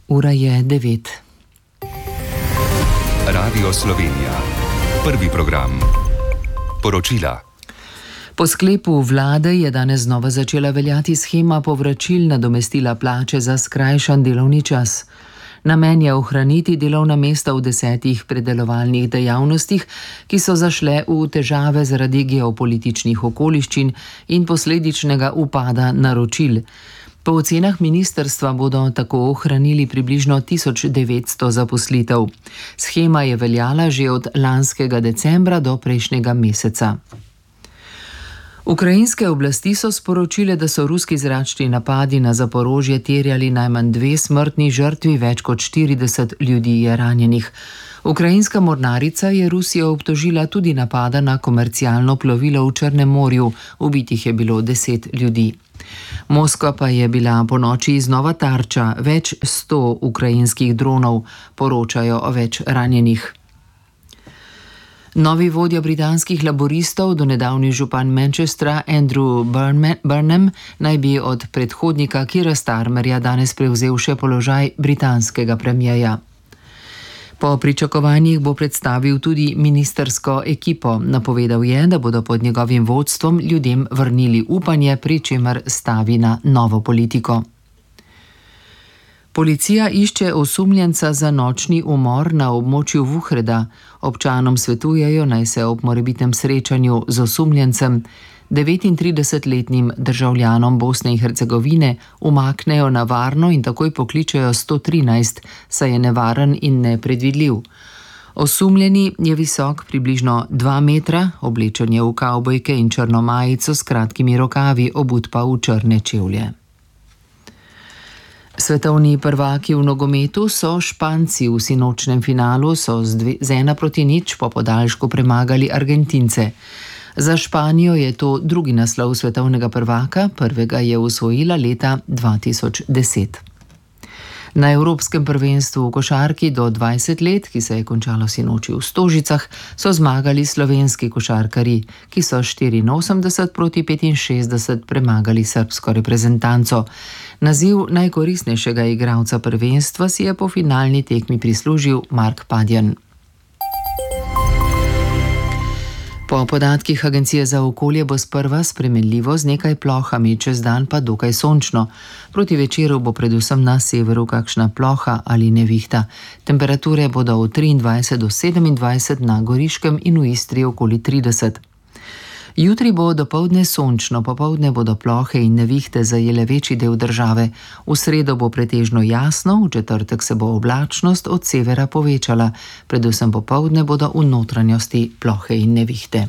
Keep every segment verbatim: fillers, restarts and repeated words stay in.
Ura je devet. Radio Slovenija. Prvi program. Poročila. Po sklepu vlade je danes znova začela veljati shema povračil nadomestila plače za skrajšan delovni čas. Namen je ohraniti delovna mesta v desetih predelovalnih dejavnostih, ki so zašle v težave zaradi geopolitičnih okoliščin in posledičnega upada naročil. Po ocenah ministrstva bodo tako ohranili približno tisoč devetsto zaposlitev. Shema je veljala že od lanskega decembra do prejšnjega meseca. Ukrajinske oblasti so sporočile, da so ruski zračni napadi na Zaporožje terjali najmanj dve smrtni žrtvi, več kot štirideset ljudi je ranjenih. Ukrajinska mornarica je Rusijo obtožila tudi napada na komercialno plovilo v Črnem morju, ubitih je bilo deset ljudi. Moskva pa je bila ponoči znova tarča več sto ukrajinskih dronov, poročajo o več ranjenih. Novi vodja britanskih laboristov, donedavni župan Manchestra Andrew Burnham, naj bi od predhodnika Keira Starmerja danes prevzel še položaj britanskega premierja. Po pričakovanjih bo predstavil tudi ministrsko ekipo. Napovedal je, da bodo pod njegovim vodstvom ljudem vrnili upanje, pri čemer stavi na novo politiko. Policija išče osumljenca za nočni umor na območju Vuhreda. Občanom svetujejo, naj se ob morebitnem srečanju z osumljencem, devetintridesetletnim državljanom Bosne in Hercegovine, umaknejo na varno in takoj pokličejo sto trinajst, saj je nevaren in nepredvidljiv. Osumljeni je visok približno dva metra, oblečen je v kavbojke in črno majico s kratkimi rokavi, obut pa v črne čevlje. Svetovni prvaki v nogometu so Španci. V sinočnem finalu so z, dve, z ena proti nič po podaljšku premagali Argentince. Za Španijo je to drugi naslov svetovnega prvaka, prvega je osvojila leta dva tisoč deset. Na Evropskem prvenstvu v košarki do dvajset let, ki se je končalo sinoči v Stožicah, so zmagali slovenski košarkarji, ki so štiriinosemdeset proti petinšestdeset premagali srbsko reprezentanco. Naziv najkoristnejšega igralca prvenstva si je po finalni tekmi prislužil Mark Padjan. Po podatkih Agencije za okolje bo sprva spremenljivo z nekaj plohami, čez dan pa dokaj sončno. Proti večeru bo predvsem na severu kakšna ploha ali nevihta. Temperature bodo od triindvajset do sedemindvajset, na Goriškem in v Istri okoli trideset. Jutri bo dopoldne sončno, popoldne bodo plohe in nevihte zajele večji del države. V sredo bo pretežno jasno, v četrtek se bo oblačnost od severa povečala, predvsem popoldne bodo v notranjosti plohe in nevihte.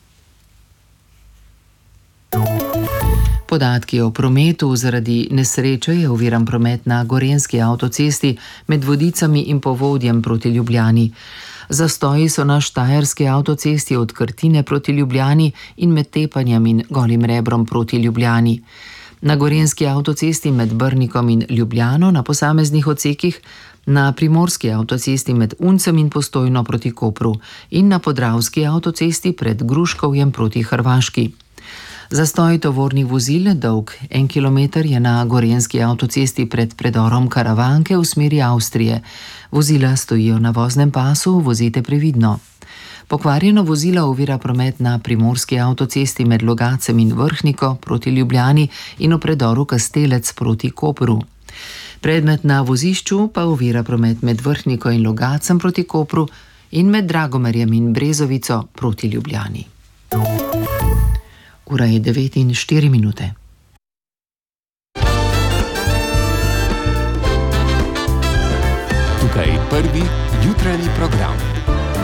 Podatki o prometu. Zaradi nesreče je oviran promet na Gorenjski avtocesti med Vodicami in Povodjem proti Ljubljani. Zastoji so na Štajerski avtocesti od Krtine proti Ljubljani in med Tepanjem in Golim Rebrom proti Ljubljani. Na Gorenjski avtocesti med Brnikom in Ljubljano na posameznih odsekih, na Primorski avtocesti med Uncem in Postojno proti Kopru in na Podravski avtocesti pred Gruškovjem proti Hrvaški. Zastoj tovornih vozil, dolg en kilometer, je na Gorenjski avtocesti pred predorom Karavanke v smeri Avstrije. Vozila stojijo na voznem pasu, vozite previdno. Pokvarjeno vozilo ovira promet na Primorski avtocesti med Logacem in Vrhniko proti Ljubljani in v predoru Kastelec proti Kopru. Predmet na vozišču pa ovira promet med Vrhniko in Logacem proti Kopru in med Dragomerjem in Brezovico proti Ljubljani. Ura je devet in štiri minute. Tukaj prvi jutranji program.